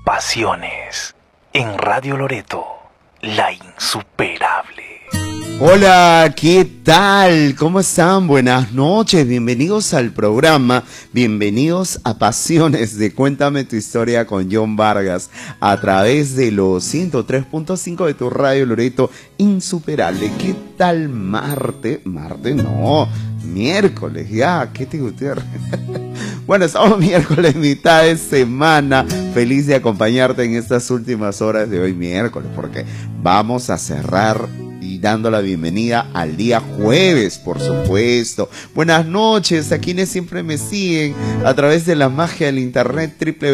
Pasiones en Radio Loreto, la insuperable. Hola, ¿qué tal? ¿Cómo están? Buenas noches, bienvenidos al programa, bienvenidos a Pasiones de Cuéntame tu Historia con John Vargas, a través de los 103.5 de tu Radio Loreto insuperable. ¿Qué tal martes? Martes no, miércoles ya, ¿qué te gusta? Bueno, estamos miércoles, mitad de semana, feliz de acompañarte en estas últimas horas de hoy miércoles, porque vamos a cerrar y dando la bienvenida al día jueves, por supuesto. Buenas noches a quienes siempre me siguen a través de la magia del internet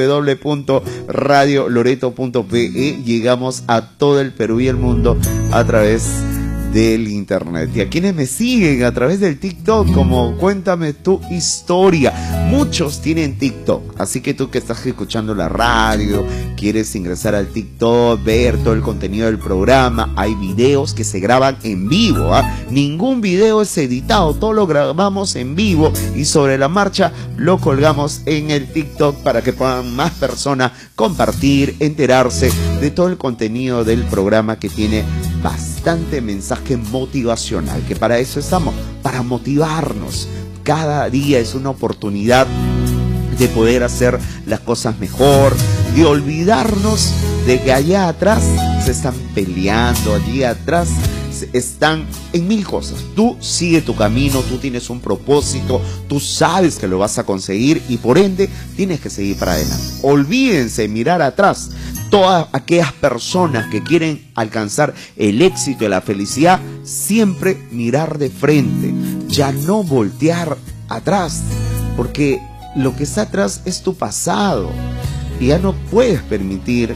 www.radioloreto.pe. Llegamos a todo el Perú y el mundo a través del internet. Y a quienes me siguen a través del TikTok como Cuéntame tu Historia. Muchos tienen TikTok, así que tú que estás escuchando la radio, quieres ingresar al TikTok, ver todo el contenido del programa, hay videos que se graban en vivo, ningún video es editado, todo lo grabamos en vivo y sobre la marcha lo colgamos en el TikTok para que puedan más personas compartir, enterarse de todo el contenido del programa, que tiene bastante mensaje motivacional, que para eso estamos, para motivarnos. Cada día es una oportunidad de poder hacer las cosas mejor, de olvidarnos de que allá atrás se están peleando, allí atrás están en mil cosas. Tú sigue tu camino, tú tienes un propósito, tú sabes que lo vas a conseguir y por ende tienes que seguir para adelante. Olvídense de mirar atrás. Todas aquellas personas que quieren alcanzar el éxito y la felicidad, siempre mirar de frente, ya no voltear atrás, porque lo que está atrás es tu pasado y ya no puedes permitir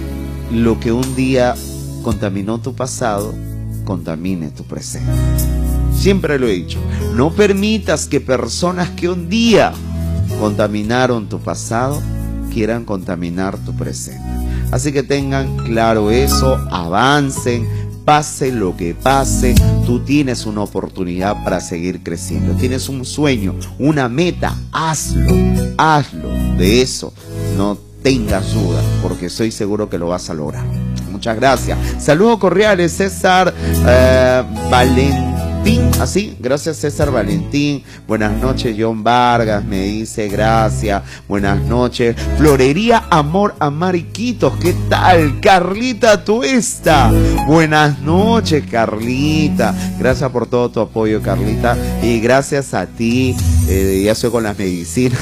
lo que un día contaminó tu pasado, contamine tu presente. Siempre lo he dicho, no permitas que personas que un día contaminaron tu pasado quieran contaminar tu presente. Así que tengan claro eso, avancen, pase lo que pase, tú tienes una oportunidad para seguir creciendo. Tienes un sueño, una meta, hazlo, hazlo. De eso no tengas duda, porque estoy seguro que lo vas a lograr. Muchas gracias. Saludos cordiales, César Valentín. Así, gracias César Valentín. Buenas noches, John Vargas, me dice, gracias. Buenas noches. Florería Amor a Mariquitos, ¿qué tal? Carlita Tuesta. Buenas noches, Carlita. Gracias por todo tu apoyo, Carlita. Y gracias a ti, ya estoy con las medicinas.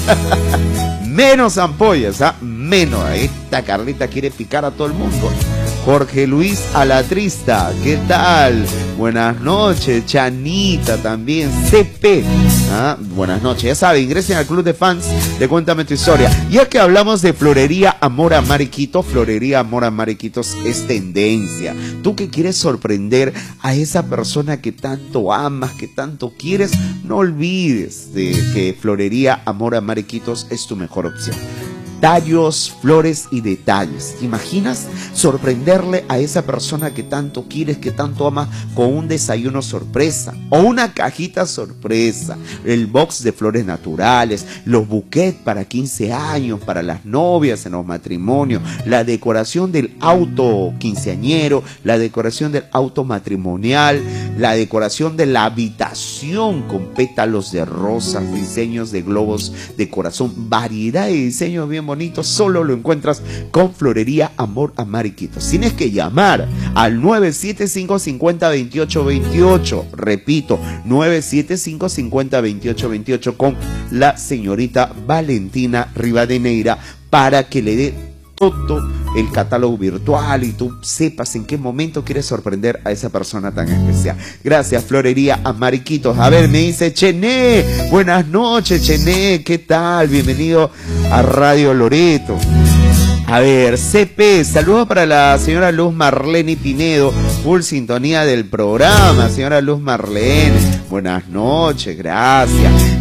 Menos ampollas, menos. Esta Carlita quiere picar a todo el mundo. Jorge Luis Alatrista, ¿qué tal? Buenas noches. Chanita también. CP, buenas noches. Ya saben, ingresen al club de fans de Cuéntame tu Historia. Ya que hablamos de Florería Amor a Mariquitos, Florería Amor a Mariquitos es tendencia. Tú que quieres sorprender a esa persona que tanto amas, que tanto quieres, no olvides de que Florería Amor a Mariquitos es tu mejor opción. Tallos, flores y detalles. ¿Te imaginas sorprenderle a esa persona que tanto quieres, que tanto amas, con un desayuno sorpresa o una cajita sorpresa? El box de flores naturales, los buquets para 15 años, para las novias en los matrimonios, la decoración del auto quinceañero, la decoración del auto matrimonial, la decoración de la habitación con pétalos de rosas, diseños de globos de corazón, variedad de diseños bien bonitos. Solo lo encuentras con Florería Amor a Mariquitos. Tienes que llamar al 975-50-2828. Repito, 975-50-2828 con la señorita Valentina Rivadeneira para que le dé todo el catálogo virtual y tú sepas en qué momento quieres sorprender a esa persona tan especial. Gracias, Florería a Mariquitos. A ver, me dice Chené. Buenas noches, Chené. ¿Qué tal? Bienvenido a Radio Loreto. A ver, CP, saludos para la señora Luz Marlene Pinedo, full sintonía del programa, señora Luz Marlene. Buenas noches, gracias.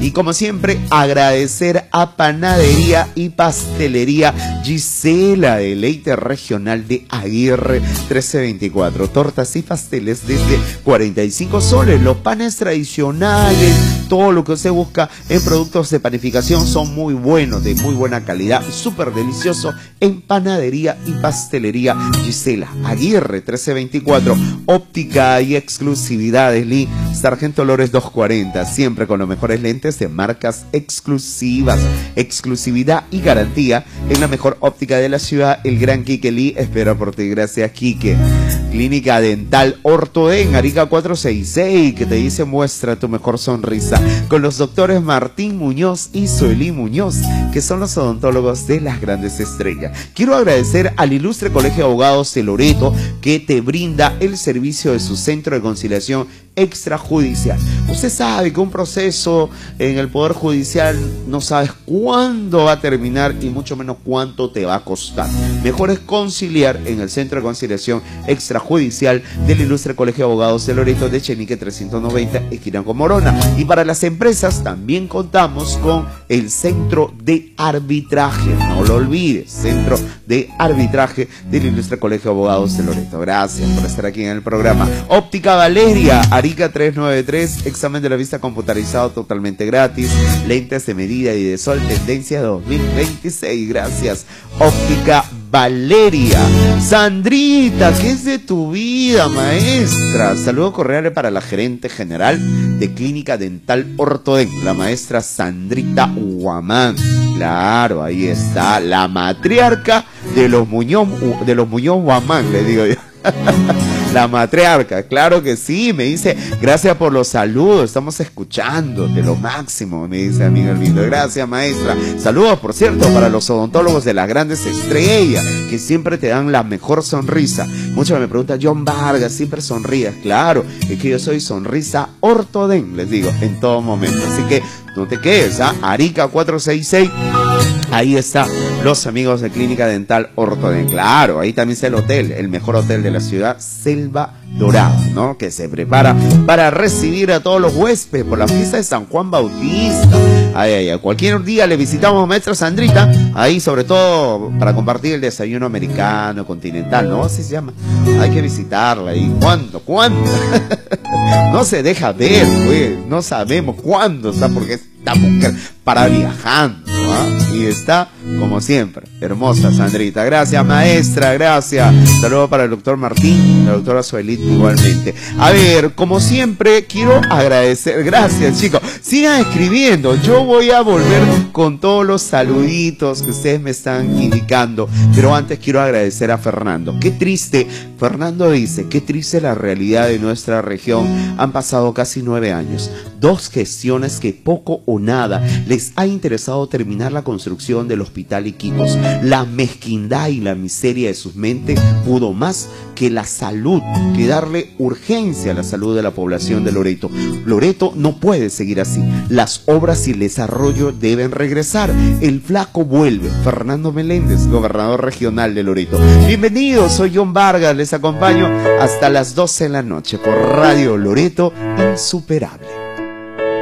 Y como siempre, agradecer a Panadería y Pastelería Gisela, deleite regional de Aguirre 1324. Tortas y pasteles desde 45 soles. Los panes tradicionales, todo lo que usted busca en productos de panificación son muy buenos, de muy buena calidad, súper delicioso en Panadería y Pastelería Gisela, Aguirre 1324. Óptica y exclusividades Lee, Sargento Lores 240, siempre con los mejores lentes de marcas exclusivas, exclusividad y garantía en la mejor óptica de la ciudad. El gran Quique Lee espera por ti. Gracias, Quique. Clínica Dental Ortoden, Arica 466, que te dice muestra tu mejor sonrisa, con los doctores Martín Muñoz y Zoelí Muñoz, que son los odontólogos de las grandes estrellas. Quiero agradecer al ilustre Colegio de Abogados de Loreto, que te brinda el servicio de su centro de conciliación extrajudicial. Usted sabe que un proceso en el Poder Judicial no sabes cuándo va a terminar y mucho menos cuánto te va a costar. Mejor es conciliar en el Centro de Conciliación Extrajudicial del ilustre Colegio de Abogados de Loreto, de Chenique 390, esquina con Morona. Y para las empresas también contamos con el Centro de Arbitraje. No lo olvides, Centro de Arbitraje del ilustre Colegio de Abogados de Loreto. Gracias por estar aquí en el programa. Óptica Valeria, Arica 393, examen de la vista computarizado totalmente gratis, lentes de medida y de sol, tendencia 2026. Gracias, Óptica Valeria. Sandrita, ¿qué es de tu vida, maestra? Saludo cordial para la gerente general de Clínica Dental Ortoden, la maestra Sandrita Huamán. Claro, ahí está, la matriarca de los Muñoz Huamán, le digo yo. La matriarca, claro que sí, me dice, gracias por los saludos, estamos escuchando de lo máximo, me dice amigo lindo. Gracias, maestra. Saludos, por cierto, para los odontólogos de las grandes estrellas, que siempre te dan la mejor sonrisa. Muchos me preguntan, John Vargas, siempre sonríes. Claro, es que yo soy sonrisa Ortoden, les digo, en todo momento. Así que no te quedes, ¿ah? Arica 466. Ahí está, los amigos de Clínica Dental Ortoden. Claro, ahí también está el hotel, el mejor hotel de la ciudad, Selva Dorada, ¿no? Que se prepara para recibir a todos los huéspedes por la fiesta de San Juan Bautista. Ay, cualquier día le visitamos a maestra Sandrita, ahí sobre todo para compartir el desayuno americano, continental, ¿no? Así se llama. Hay que visitarla. ¿Y cuándo? No se deja ver, güey. No sabemos cuándo está, porque esta mujer para viajando, ¿eh? Y está, como siempre, hermosa Sandrita. Gracias, maestra, gracias. Saludos para el doctor Martín, la doctora Zoelit igualmente. A ver, como siempre, quiero agradecer. Gracias, chicos. Sigan escribiendo. Yo voy a volver con todos los saluditos que ustedes me están indicando. Pero antes quiero agradecer a Fernando. Qué triste. Fernando dice, qué triste la realidad de nuestra región. Han pasado casi 9 años. 2 gestiones que poco o nada les ha interesado terminar la construcción del hospital Iquitos. La mezquindad y la miseria de sus mentes pudo más que la salud, que darle urgencia a la salud de la población de Loreto. Loreto no puede seguir así. Las obras y el desarrollo deben regresar. El flaco vuelve. Fernando Meléndez, gobernador regional de Loreto. Bienvenidos, soy John Vargas, les acompaño hasta las 12 de la noche por Radio Loreto Insuperable.